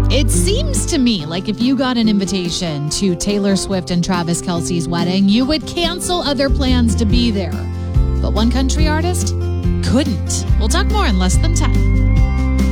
It seems to me like if you got an invitation to Taylor Swift and Travis Kelce's wedding, you would cancel other plans to be there. But one country artist couldn't. We'll talk more in less than 10.